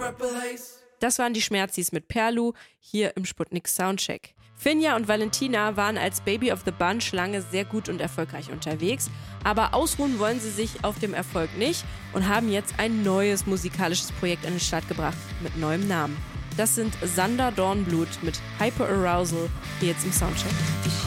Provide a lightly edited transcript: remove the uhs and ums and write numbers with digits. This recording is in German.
Das waren die Schmerzis mit Perlu hier im Sputnik Soundcheck. Finja und Valentina waren als Baby of the Bunch lange sehr gut und erfolgreich unterwegs, aber ausruhen wollen sie sich auf dem Erfolg nicht und haben jetzt ein neues musikalisches Projekt an den Start gebracht mit neuem Namen. Das sind Sander Dornblut mit Hyper Arousal hier jetzt im Soundcheck.